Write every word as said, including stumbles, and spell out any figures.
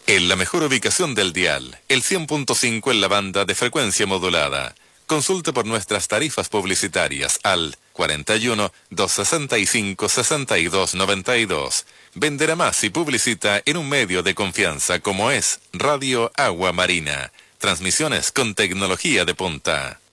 En la mejor ubicación del dial, el cien punto cinco en la banda de frecuencia modulada. Consulte por nuestras tarifas publicitarias al cuarenta y uno, doscientos sesenta y cinco, sesenta y dos noventa y dos. Venderá más y publicita en un medio de confianza como es Radio Agua Marina. Transmisiones con tecnología de punta.